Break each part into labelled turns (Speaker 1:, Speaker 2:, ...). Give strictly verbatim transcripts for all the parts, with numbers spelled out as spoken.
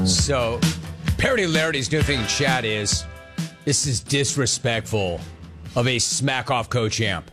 Speaker 1: So, Parody Larity's new thing in chat is, this is disrespectful of a smack-off co-champ.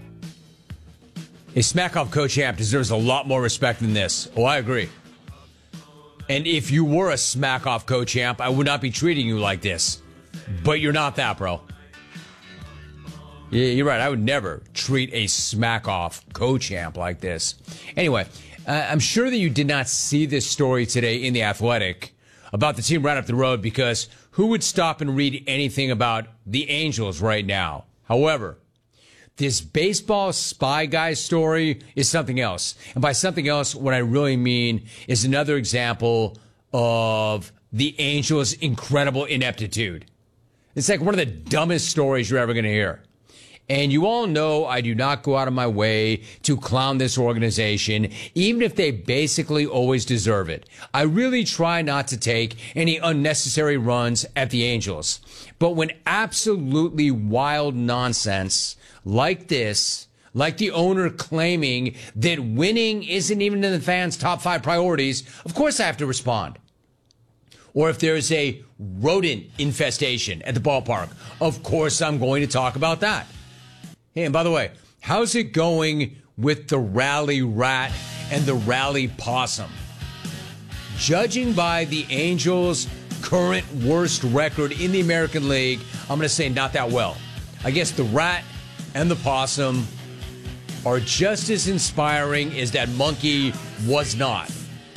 Speaker 1: A smack-off co-champ deserves a lot more respect than this. Oh, I agree. And if you were a smack-off co-champ, I would not be treating you like this. But you're not that, bro. Yeah, you're right. I would never treat a smack-off co-champ like this. Anyway, uh, I'm sure that you did not see this story today in The Athletic about the team right up the road, because who would stop and read anything about the Angels right now? However, this baseball spy guy story is something else. And by something else, what I really mean is another example of the Angels' incredible ineptitude. It's like one of the dumbest stories you're ever going to hear. And you all know I do not go out of my way to clown this organization, even if they basically always deserve it. I really try not to take any unnecessary runs at the Angels. But when absolutely wild nonsense like this, like the owner claiming that winning isn't even in the fans' top five priorities, of course I have to respond. Or if there's a rodent infestation at the ballpark, of course I'm going to talk about that. Hey, and by the way, how's it going with the rally rat and the rally possum? Judging by the Angels' current worst record in the American League, I'm going to say not that well. I guess the rat and the possum are just as inspiring as that monkey was not.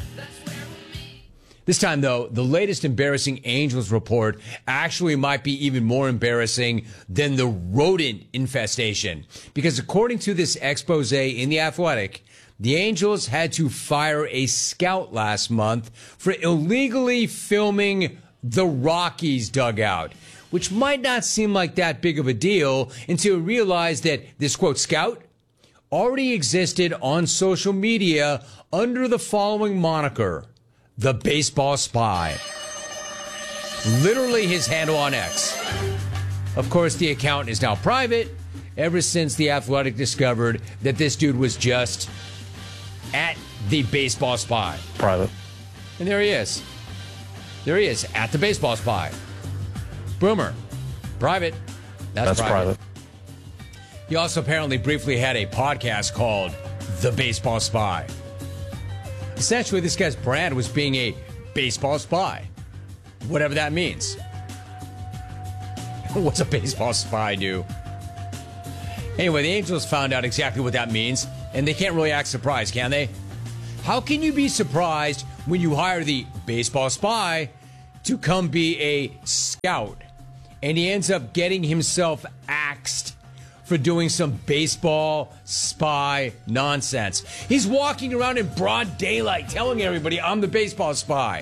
Speaker 1: This time, though, the latest embarrassing Angels report actually might be even more embarrassing than the rodent infestation. Because according to this expose in The Athletic, the Angels had to fire a scout last month for illegally filming the Rockies dugout, which might not seem like that big of a deal until you realize that this, quote, scout already existed on social media under the following moniker: The Baseball Spy. Literally his handle on X. Of course, the account is now private ever since The Athletic discovered that this dude was just at The Baseball Spy.
Speaker 2: Private.
Speaker 1: And there he is. There he is, at The Baseball Spy. Boomer. Private. That's,
Speaker 2: That's private.
Speaker 1: private. He also apparently briefly had a podcast called The Baseball Spy. Essentially, this guy's brand was being a baseball spy, whatever that means. What's a baseball spy do? Anyway, the Angels found out exactly what that means, and they can't really act surprised, can they? How can you be surprised when you hire the baseball spy to come be a scout, and he ends up getting himself axed for doing some baseball spy nonsense? He's walking around in broad daylight telling everybody, I'm the baseball spy.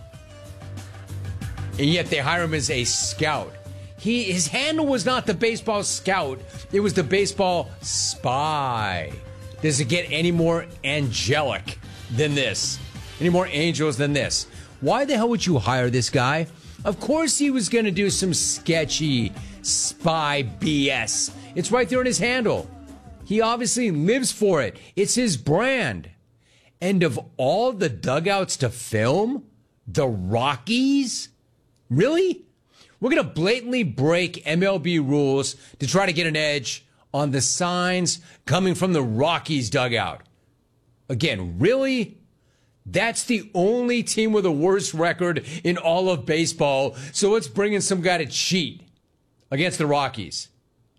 Speaker 1: And yet they hire him as a scout. He, his handle was not the baseball scout. It was the baseball spy. Does it get any more angelic than this? Any more angels than this? Why the hell would you hire this guy? Of course he was going to do some sketchy spy B S. It's right there in his handle. He obviously lives for it. It's his brand. And of all the dugouts to film, the Rockies? Really? We're going to blatantly break M L B rules to try to get an edge on the signs coming from the Rockies dugout. Again, really? That's the only team with a worse record in all of baseball, so let's bring in some guy to cheat against the Rockies.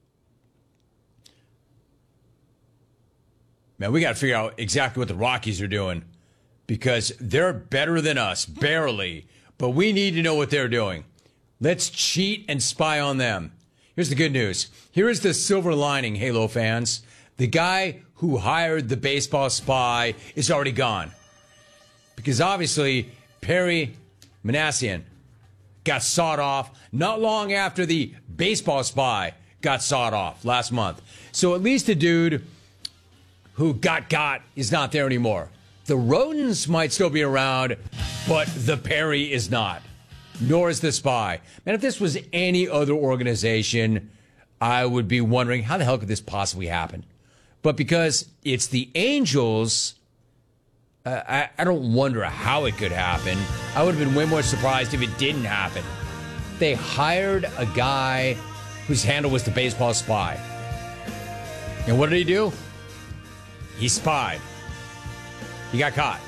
Speaker 1: Man, we got to figure out exactly what the Rockies are doing, because they're better than us, barely, but we need to know what they're doing. Let's cheat and spy on them. Here's the good news. Here is the silver lining, Halo fans. The guy who hired the baseball spy is already gone. Because obviously, Perry Manassian got sawed off not long after the baseball spy got sawed off last month. So at least the dude who got got is not there anymore. The rodents might still be around, but the Perry is not. Nor is the spy. Man, if this was any other organization, I would be wondering, how the hell could this possibly happen? But because it's the Angels, Uh, I, I don't wonder how it could happen. I would have been way more surprised if it didn't happen. They hired a guy whose handle was the baseball spy. And what did he do? He spied. He got caught.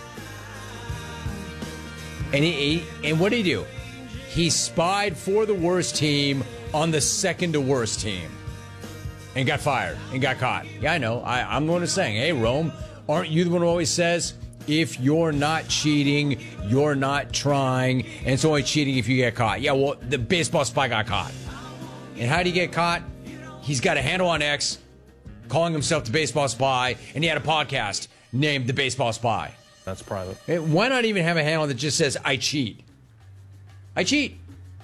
Speaker 1: And he, he and what did he do? He spied for the worst team on the second to worst team. And got fired and got caught. Yeah, I know. I, I'm the one who's saying, hey, Rome, aren't you the one who always says, if you're not cheating, you're not trying, and it's only cheating if you get caught? Yeah, well, the baseball spy got caught. And how did he get caught? He's got a handle on X calling himself the baseball spy, and he had a podcast named The Baseball Spy.
Speaker 2: That's private.
Speaker 1: Hey, why not even have a handle that just says, I cheat? I cheat.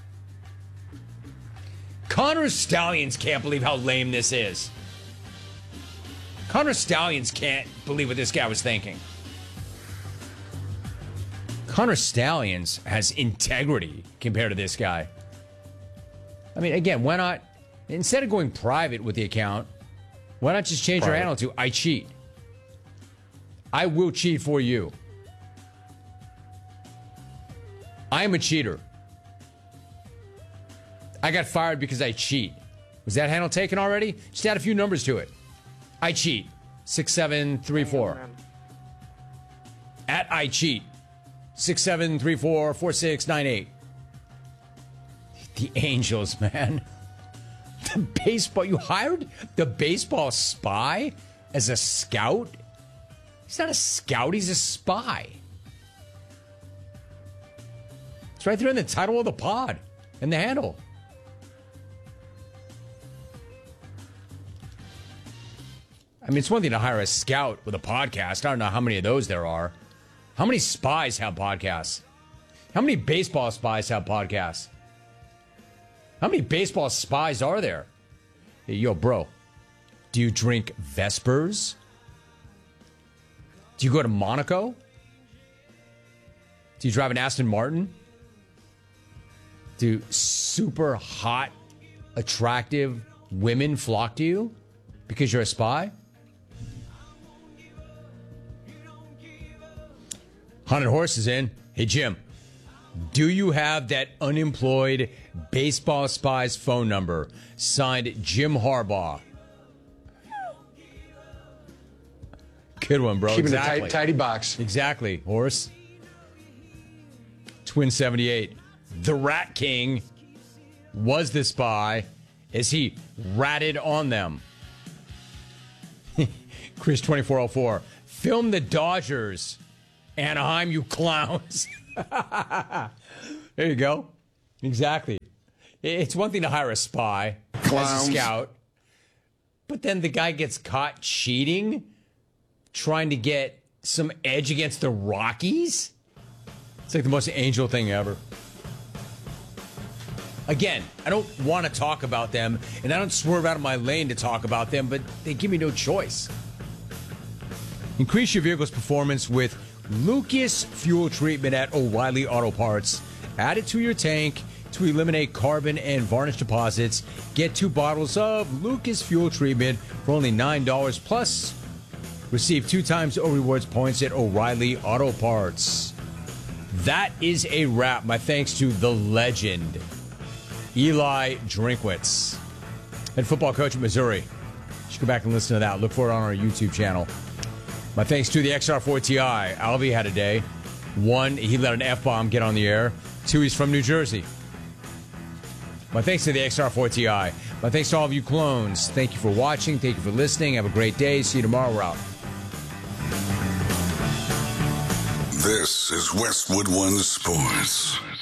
Speaker 1: Connor Stallions can't believe how lame this is. Connor Stallions can't believe what this guy was thinking. Connor Stallions has integrity compared to this guy. I mean, again, why not, instead of going private with the account, why not just change
Speaker 2: Private.
Speaker 1: your handle to I cheat? I will cheat for you. I am a cheater. I got fired because I cheat. Was that handle taken already? Just add a few numbers to it. I cheat. six seven three four. At I cheat. six seven three four four six nine eight. The Angels, man. The baseball. You hired the baseball spy as a scout? He's not a scout, he's a spy. It's right there in the title of the pod and the handle. I mean, it's one thing to hire a scout with a podcast. I don't know how many of those there are. How many spies have podcasts? How many baseball spies have podcasts? How many baseball spies are there? Hey, yo, bro, do you drink Vespers? Do you go to Monaco? Do you drive an Aston Martin? Do super hot, attractive women flock to you because you're a spy? Haunted Horse is in. Hey, Jim, do you have that unemployed baseball spy's phone number? Signed, Jim Harbaugh. Good one, bro.
Speaker 3: Keeping
Speaker 1: exactly.
Speaker 3: a tight, tidy box.
Speaker 1: Exactly, Horse. Twin seventy-eight. The Rat King was the spy as he ratted on them. Chris twenty-four oh four. Film the Dodgers. Anaheim, you clowns. There you go. Exactly. It's one thing to hire a spy
Speaker 3: Clowns.
Speaker 1: as a scout, but then the guy gets caught cheating, trying to get some edge against the Rockies. It's like the most Angel thing ever. Again, I don't want to talk about them, and I don't swerve out of my lane to talk about them, but they give me no choice. Increase your vehicle's performance with Lucas Fuel Treatment at O'Reilly Auto Parts. Add it to your tank to eliminate carbon and varnish deposits. Get two bottles of Lucas Fuel Treatment for only nine dollars plus. Receive two times O Rewards points at O'Reilly Auto Parts. That is a wrap. My thanks to the legend, Eli Drinkwitz, head football coach at Missouri. You should go back and listen to that. Look for it on our YouTube channel. My thanks to the X R four T I. Alvy had a day. One, he let an F-bomb get on the air. Two, he's from New Jersey. My thanks to the X R four T I. My thanks to all of you clones. Thank you for watching. Thank you for listening. Have a great day. See you tomorrow. We're out.
Speaker 4: This is Westwood One Sports.